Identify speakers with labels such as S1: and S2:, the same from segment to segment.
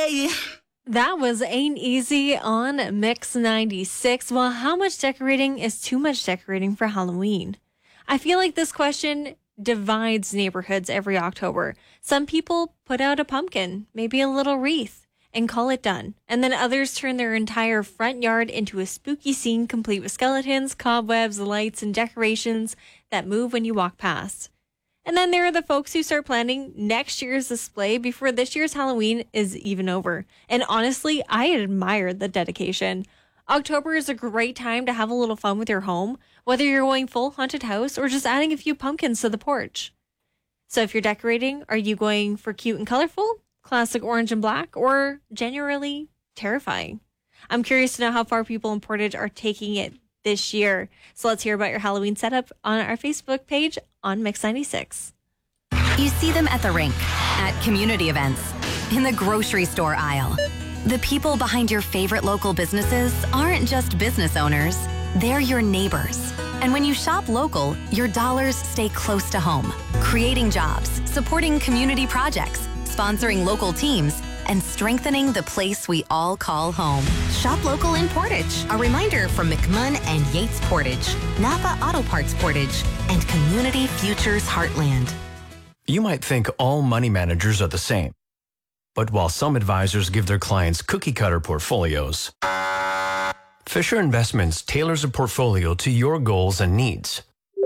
S1: Bye.
S2: That was Ain't Easy on Mix 96. Well, how much decorating is too much decorating for Halloween? I feel like this question divides neighborhoods every October. Some people put out a pumpkin, maybe a little wreath, and call it done. And then others turn their entire front yard into a spooky scene complete with skeletons, cobwebs, lights, and decorations that move when you walk past. And then there are the folks who start planning next year's display before this year's Halloween is even over. And honestly, I admire the dedication. October is a great time to have a little fun with your home, whether you're going full haunted house or just adding a few pumpkins to the porch. So if you're decorating, are you going for cute and colorful, classic orange and black, or generally terrifying? I'm curious to know how far people in Portage are taking it this year. So let's hear about your Halloween setup on our Facebook page on Mix 96.
S3: You see them at the rink, at community events, in the grocery store aisle. The people behind your favorite local businesses aren't just business owners, they're your neighbors. And when you shop local, your dollars stay close to home, creating jobs, supporting community projects, sponsoring local teams, and strengthening the place we all call home.
S4: Shop local in Portage. A reminder from McMunn and Yates Portage, Napa Auto Parts Portage, and Community Futures Heartland.
S5: You might think all money managers are the same. But while some advisors give their clients cookie-cutter portfolios, Fisher Investments tailors a portfolio to your goals and needs.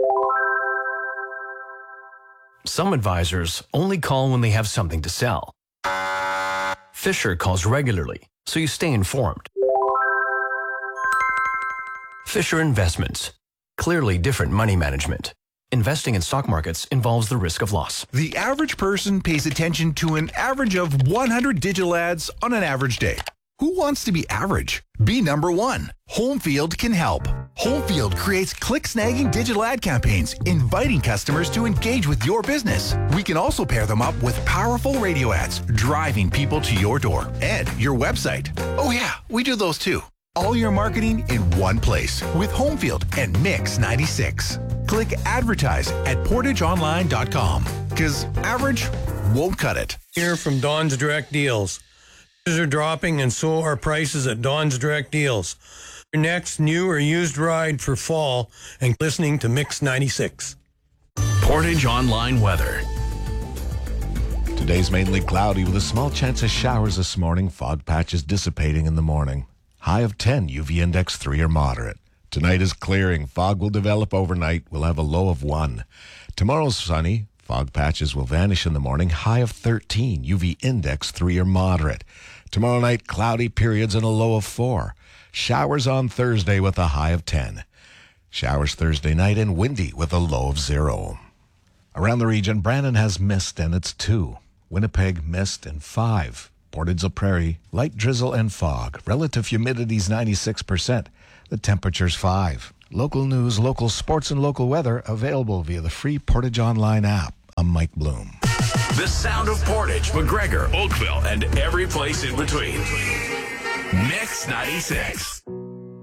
S5: Some advisors only call when they have something to sell. Fisher calls regularly, so you stay informed. Fisher Investments. Clearly different money management. Investing in stock markets involves the risk of loss.
S6: The average person pays attention to an average of 100 digital ads on an average day. Who wants to be average? Be number one. Homefield can help. Homefield creates click-snagging digital ad campaigns, inviting customers to engage with your business. We can also pair them up with powerful radio ads, driving people to your door and your website. Oh yeah, we do those too. All your marketing in one place with Homefield and Mix 96. Click advertise at portageonline.com because average won't cut it.
S7: Here from Don's Direct Deals. Prices are dropping and so are prices at Don's Direct Deals. Your next new or used ride for fall and listening to Mix 96.
S8: Portage Online weather.
S9: Today's mainly cloudy with a small chance of showers this morning. Fog patches dissipating in the morning. High of 10, UV index 3 or moderate. Tonight is clearing. Fog will develop overnight. We'll have a low of 1. Tomorrow's sunny. Fog patches will vanish in the morning. High of 13, UV index 3 or moderate. Tomorrow night, cloudy periods and a low of 4. Showers on Thursday with a high of 10. Showers Thursday night and windy with a low of 0. Around the region, Brandon has mist and it's 2. Winnipeg, mist and 5. Port Edson Prairie, light drizzle and fog. Relative humidity is 96%. The temperature's 5. Local news, local sports, and local weather available via the free Portage Online app. I'm Mike Bloom.
S8: The sound of Portage, McGregor, Oakville, and every place in between. Mix 96.